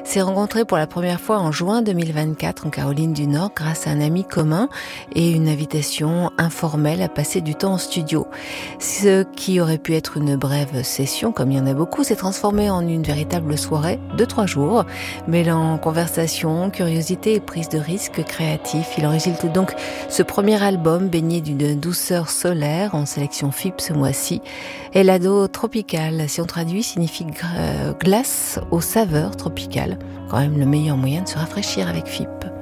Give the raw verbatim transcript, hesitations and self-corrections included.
s'est rencontré pour la première fois en juin deux mille vingt-quatre en Caroline du Nord grâce à un ami commun et une invitation informelle à passer du temps en studio. Ce qui aurait pu être une brève session, comme il y en a beaucoup, s'est transformé en une véritable soirée de trois jours, mêlant conversation, curiosité et prise de risque créatif. Il en résulte donc ce premier album baigné d'une douceur solaire en sélection F I P ce mois-ci. Helado tropical, si on traduit, signifie glace aux saveurs tropicales. Quand même le meilleur moyen de se rafraîchir avec F I P.